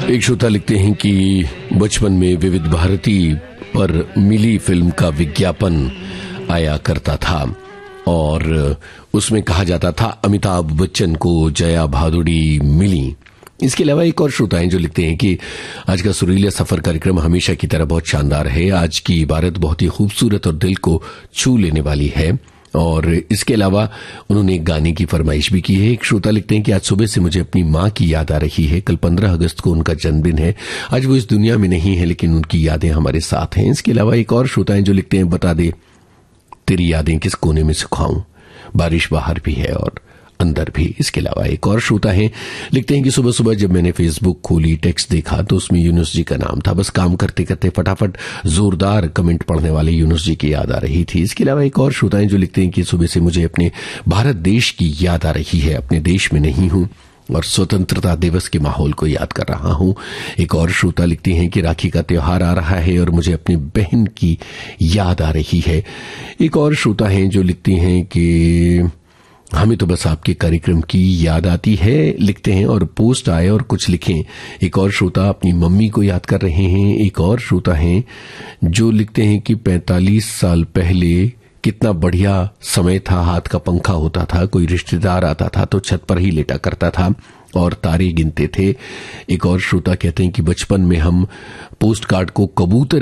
एक श्रोता लिखते हैं कि बचपन में विविध भारती पर मिली फिल्म का विज्ञापन आया करता था और उसमें कहा जाता था अमिताभ बच्चन को जया भादुड़ी मिली। इसके अलावा एक और श्रोता हैं जो लिखते हैं कि आज का सुरीला सफर कार्यक्रम हमेशा की तरह बहुत शानदार है। आज की इबारत बहुत ही खूबसूरत और दिल को छू लेने वाली है। और इसके अलावा उन्होंने एक गाने की फरमाइश भी की है। एक श्रोता लिखते हैं कि आज सुबह से मुझे अपनी माँ की याद आ रही है। कल 15 अगस्त को उनका जन्मदिन है। आज वो इस दुनिया में नहीं है लेकिन उनकी यादें हमारे साथ हैं। इसके अलावा एक और श्रोता हैं जो लिखते हैं बता दे तेरी यादें किस कोने में सुखाऊं, बारिश बाहर भी है और अंदर भी। इसके अलावा एक और श्रोता हैं लिखते हैं कि सुबह सुबह जब मैंने फेसबुक खोली, टेक्स्ट देखा तो उसमें यूनुस जी का नाम था। बस काम करते करते फटाफट जोरदार कमेंट पढ़ने वाले यूनुस जी की याद आ रही थी। इसके अलावा एक और श्रोता हैं जो लिखते हैं कि सुबह से मुझे अपने भारत देश की याद आ रही है। अपने देश में नहीं हूं और स्वतंत्रता दिवस के माहौल को याद कर रहा हूं। एक और श्रोता लिखती हैं कि राखी का त्योहार आ रहा है और मुझे अपनी बहन की याद आ रही है। एक और श्रोता हैं जो लिखती हैं कि हमें तो बस आपके कार्यक्रम की याद आती है, लिखते हैं और पोस्ट आए और कुछ लिखें। एक और श्रोता अपनी मम्मी को याद कर रहे हैं। एक और श्रोता हैं जो लिखते हैं कि 45 साल पहले कितना बढ़िया समय था, हाथ का पंखा होता था, कोई रिश्तेदार आता था तो छत पर ही लेटा करता था और तारे गिनते थे। एक और श्रोता कहते हैं कि बचपन में हम पोस्ट कार्ड को कबूतर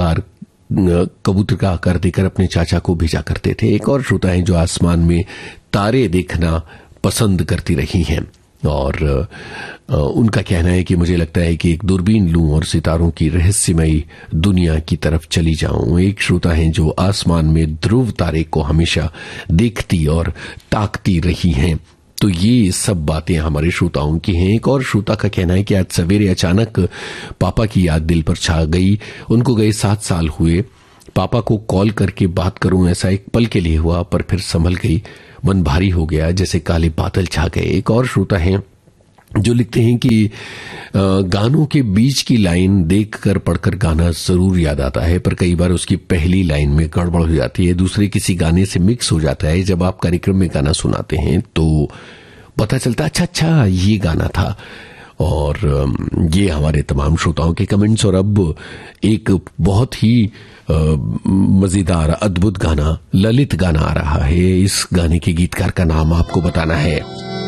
का आकार देकर अपने चाचा को भेजा करते थे। एक और श्रोता हैं जो आसमान में तारे देखना पसंद करती रही हैं और उनका कहना है कि मुझे लगता है कि एक दूरबीन लूं और सितारों की रहस्यमयी दुनिया की तरफ चली जाऊं। एक श्रोता हैं जो आसमान में ध्रुव तारे को हमेशा देखती और ताकती रही हैं। तो ये सब बातें हमारे श्रोताओं की हैं। एक और श्रोता का कहना है कि आज सवेरे अचानक पापा की याद दिल पर छा गई। उनको गए 7 साल हुए। पापा को कॉल करके बात करूं ऐसा एक पल के लिए हुआ पर फिर संभल गई। मन भारी हो गया जैसे काले बादल छा गए। एक और श्रोता हैं जो लिखते हैं कि गानों के बीच की लाइन देखकर पढ़कर गाना जरूर याद आता है पर कई बार उसकी पहली लाइन में गड़बड़ हो जाती है, दूसरे किसी गाने से मिक्स हो जाता है। जब आप कार्यक्रम में गाना सुनाते हैं तो पता चलता अच्छा ये गाना था। और ये हमारे तमाम श्रोताओं के कमेंट्स। और अब एक बहुत ही मजेदार अद्भुत गाना, ललित गाना आ रहा है। इस गाने के गीतकार का नाम आपको बताना है।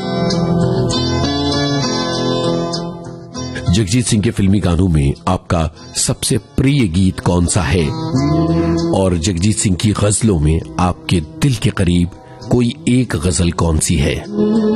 जगजीत सिंह के फिल्मी गानों में आपका सबसे प्रिय गीत कौन सा है और जगजीत सिंह की गजलों में आपके दिल के करीब कोई एक गजल कौन सी है?